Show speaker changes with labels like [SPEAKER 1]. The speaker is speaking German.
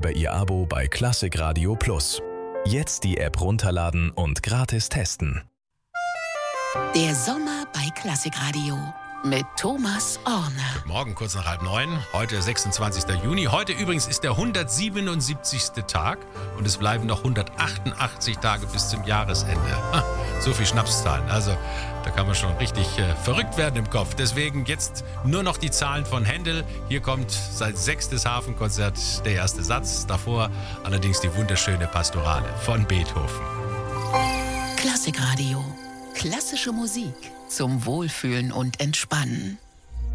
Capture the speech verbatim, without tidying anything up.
[SPEAKER 1] über Ihr Abo bei Klassik Radio Plus. Jetzt die App runterladen und gratis testen.
[SPEAKER 2] Der Sommer bei Klassik Radio mit Thomas Orne.
[SPEAKER 3] Morgen kurz nach halb neun, heute sechsundzwanzigster Juni. Heute übrigens ist der hundertsiebenundsiebzigste Tag und es bleiben noch hundertachtundachtzig Tage bis zum Jahresende. Ha, so viel Schnapszahlen, also da kann man schon richtig äh, verrückt werden im Kopf. Deswegen jetzt nur noch die Zahlen von Händel. Hier kommt sein sechstes Hafenkonzert, der erste Satz. Davor allerdings die wunderschöne Pastorale von Beethoven.
[SPEAKER 2] Klassik Radio. Klassische Musik zum Wohlfühlen und Entspannen.